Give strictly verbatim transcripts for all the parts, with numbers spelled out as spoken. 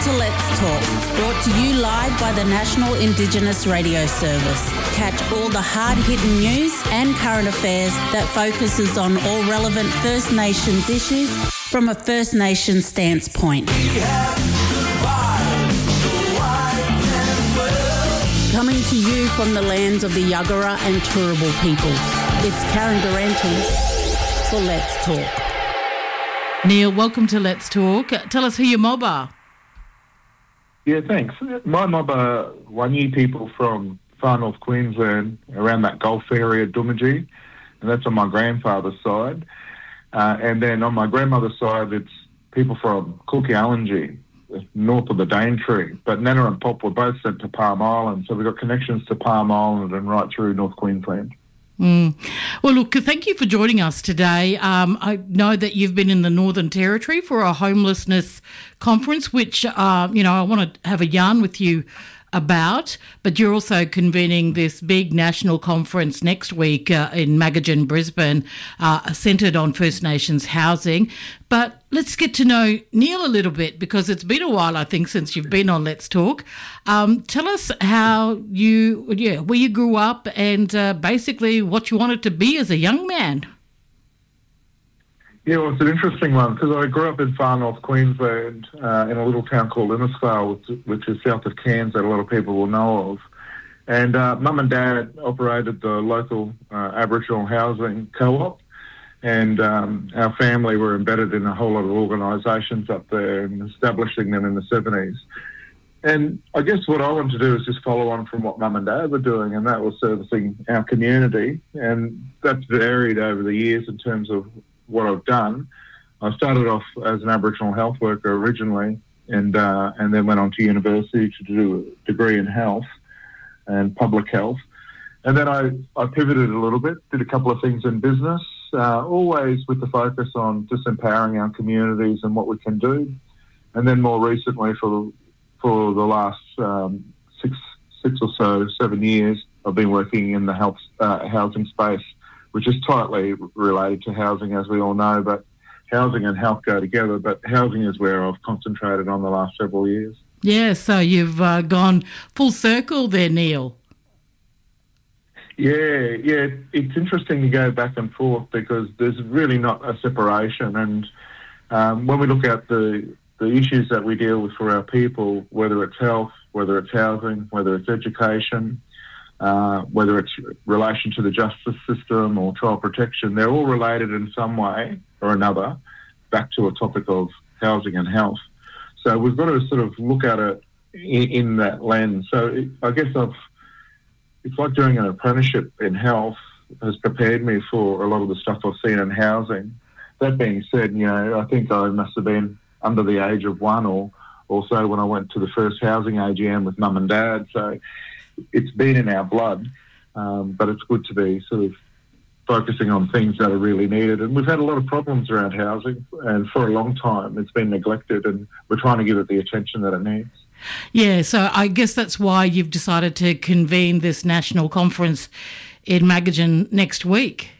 to Let's Talk, brought to you live by the National Indigenous Radio Service. Catch all the hard-hitting news and current affairs that focuses on all relevant First Nations issues from a First Nations stance point. Coming to you from the lands of the Yuggera and Turrbal peoples, it's Karen Durante for Let's Talk. Neil, welcome to Let's Talk. Tell us who your mob are. Yeah, thanks. My mob are Wanyi people from far north Queensland, around that Gulf area, Doomadgee, and that's on my grandfather's side. Uh, and then on my grandmother's side, it's people from Cook-Yallinji, north of the Daintree. But Nana and Pop were both sent to Palm Island, so we've got connections to Palm Island and right through North Queensland. Mm. Well, look, thank you for joining us today. Um, I know that you've been in the Northern Territory for a homelessness conference, which, uh, you know, I want to have a yarn with you about, but you're also convening this big national conference next week uh, in Magajan, Brisbane, uh, centred on First Nations housing. But let's get to know Neil a little bit, because it's been a while, I think, since you've been on Let's Talk. Um, tell us how you, yeah, where you grew up and uh, basically what you wanted to be as a young man. Yeah, well, it's an interesting one because I grew up in far north Queensland uh, in a little town called Innisfail, which, which is south of Cairns, that a lot of people will know of. And uh, Mum and Dad operated the local uh, Aboriginal housing co-op, and um, our family were embedded in a whole lot of organisations up there and establishing them in the seventies. And I guess what I wanted to do is just follow on from what Mum and Dad were doing, and that was servicing our community. And that's varied over the years in terms of what I've done. I started off as an Aboriginal health worker originally, and uh, and then went on to university to do a degree in health and public health. And then I, I pivoted a little bit, did a couple of things in business, uh, always with the focus on just empowering our communities and what we can do. And then more recently, for the, for the last um, six six or so, seven years, I've been working in the health uh, housing space, which is tightly related to housing, as we all know, but housing and health go together. But housing is where I've concentrated on the last several years. Yeah, so you've uh, gone full circle there, Neil. Yeah, yeah, it's interesting to go back and forth because there's really not a separation. And um, when we look at the, the issues that we deal with for our people, whether it's health, whether it's housing, whether it's education, Uh, whether it's relation to the justice system or child protection, they're all related in some way or another back to a topic of housing and health. So we've got to sort of look at it in, in that lens. So it, I guess I've, it's like doing an apprenticeship in health has prepared me for a lot of the stuff I've seen in housing. That being said, you know, I think I must have been under the age of one or, or so when I went to the first housing A G M with Mum and Dad. So it's been in our blood, um, but it's good to be sort of focusing on things that are really needed. And we've had a lot of problems around housing, and for a long time it's been neglected, and we're trying to give it the attention that it needs. Yeah, so I guess that's why you've decided to convene this national conference in Magajan next week.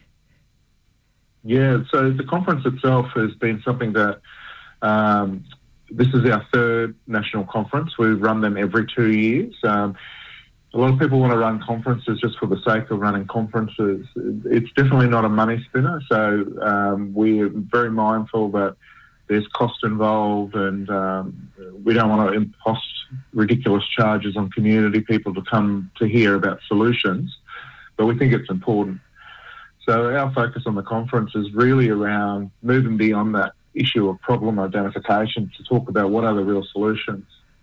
Yeah, so the conference itself has been something that um, this is our third national conference. We run them every two years. Um, A lot of people want to run conferences just for the sake of running conferences. It's definitely not a money spinner, so um, we're very mindful that there's cost involved, and um, we don't want to impose ridiculous charges on community people to come to hear about solutions, but we think it's important. So our focus on the conference is really around moving beyond that issue of problem identification to talk about what are the real solutions.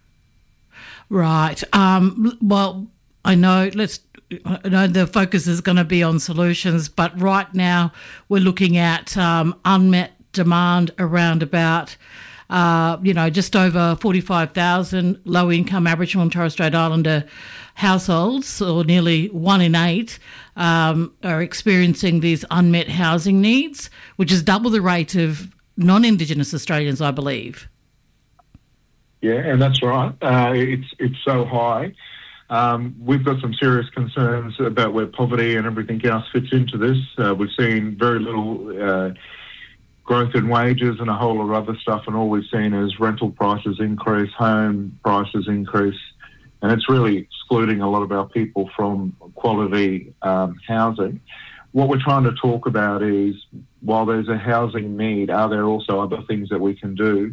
Right. Um, well, I know, let's, I know the focus is going to be on solutions, but right now we're looking at um, unmet demand around about, uh, you know, just over forty-five thousand low-income Aboriginal and Torres Strait Islander households, or nearly one in eight, um, are experiencing these unmet housing needs, which is double the rate of non-Indigenous Australians, I believe. Yeah, and that's right. Uh, it's it's so high. Um, we've got some serious concerns about where poverty and everything else fits into this. Uh, we've seen very little uh, growth in wages and a whole lot of other stuff, and all we've seen is rental prices increase, home prices increase, and it's really excluding a lot of our people from quality um, housing. What we're trying to talk about is, while there's a housing need, are there also other things that we can do?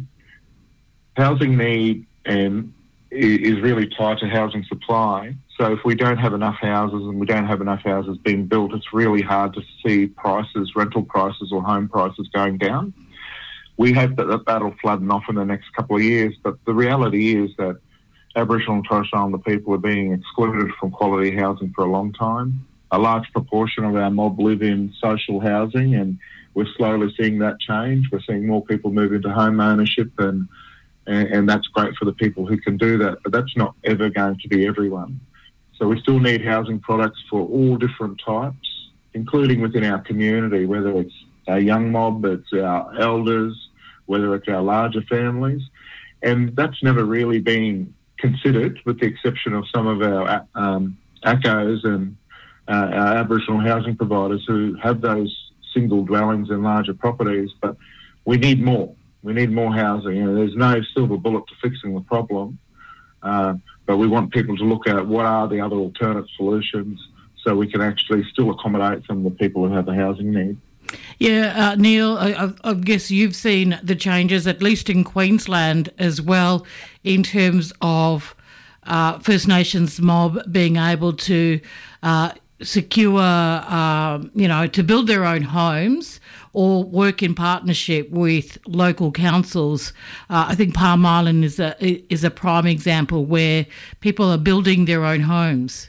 Housing need um, is really tied to housing supply. So if we don't have enough houses and we don't have enough houses being built, it's really hard to see prices, rental prices or home prices going down. We hope that that'll flatten off in the next couple of years, but the reality is that Aboriginal and Torres Strait Islander people are being excluded from quality housing for a long time. A large proportion of our mob live in social housing, and we're slowly seeing that change. We're seeing more people move into home ownership, and, and, and that's great for the people who can do that, but that's not ever going to be everyone. So we still need housing products for all different types, including within our community, whether it's our young mob, it's our elders, whether it's our larger families. And that's never really been considered, with the exception of some of our um, A C Os and uh, our Aboriginal housing providers who have those single dwellings in larger properties. But we need more. We need more housing. You know, there's no silver bullet to fixing the problem. Uh, but we want people to look at what are the other alternate solutions so we can actually still accommodate some of the people who have a housing need. Yeah, uh, Neil, I, I guess you've seen the changes, at least in Queensland as well, in terms of uh, First Nations mob being able to uh, secure, uh, you know, to build their own homes or work in partnership with local councils. Uh, I think Palm Island is a is a prime example where people are building their own homes.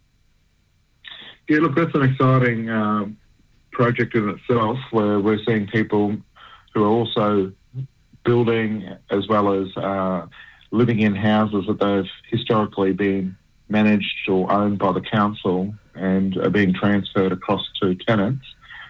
Yeah, look, that's an exciting um, project in itself, where we're seeing people who are also building as well as uh, living in houses that they've historically been managed or owned by the council and are being transferred across to tenants.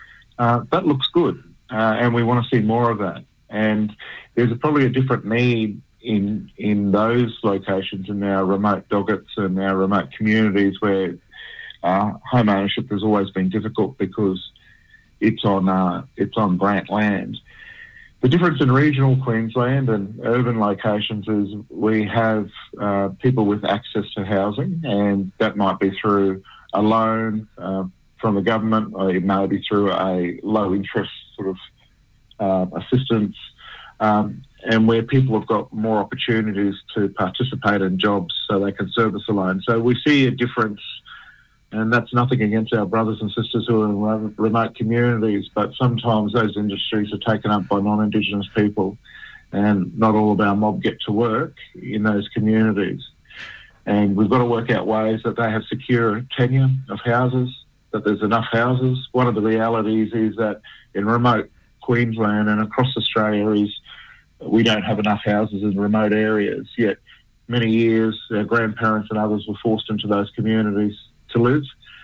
Uh, that looks good, uh, and we want to see more of that. And there's probably a different need in in those locations, in our remote doggets and our remote communities, where uh, home ownership has always been difficult because it's on uh, it's on grant land. The difference in regional Queensland and urban locations is we have uh, people with access to housing, and that might be through a loan uh, from the government, or it may be through a low interest sort of uh, assistance, um, and where people have got more opportunities to participate in jobs so they can service a loan. So we see a difference, and that's nothing against our brothers and sisters who are in remote communities, but sometimes those industries are taken up by non-Indigenous people, and not all of our mob get to work in those communities. And we've got to work out ways that they have secure tenure of houses, that there's enough houses. One of the realities is that in remote Queensland and across Australia is we don't have enough houses in remote areas, yet many years our grandparents and others were forced into those communities to live,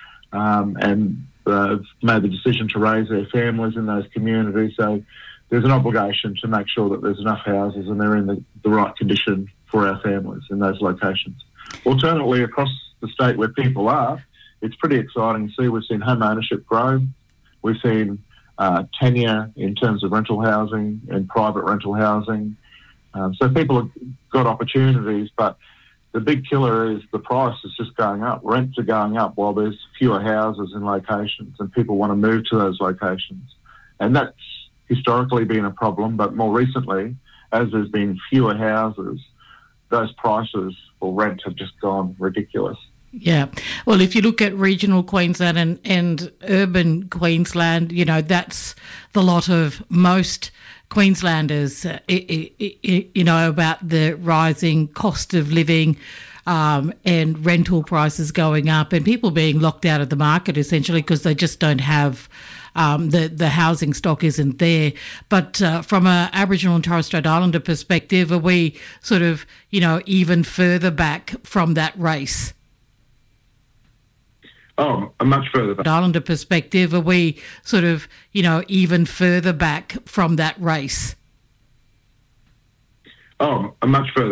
um, and uh, made the decision to raise their families in those communities. So there's an obligation to make sure that there's enough houses and they're in the, the right condition for our families in those locations. Alternately, across the state where people are, it's pretty exciting to see. We've seen home ownership grow. We've seen uh, tenure in terms of rental housing and private rental housing. Um, so people have got opportunities, but the big killer is the price is just going up. Rents are going up while there's fewer houses in locations, and people want to move to those locations. And that's historically been a problem, but more recently, as there's been fewer houses, those prices for rent have just gone ridiculous. Yeah. Well, if you look at regional Queensland and, and urban Queensland, you know, that's the lot of most Queenslanders, uh, it, it, it, you know, about the rising cost of living um, and rental prices going up and people being locked out of the market essentially because they just don't have um, the, the housing stock isn't there. But uh, from a Aboriginal and Torres Strait Islander perspective, are we sort of, you know, even further back from that race? Oh, much further back. Islander perspective, are we sort of, you know, even further back from that race? Oh, much further.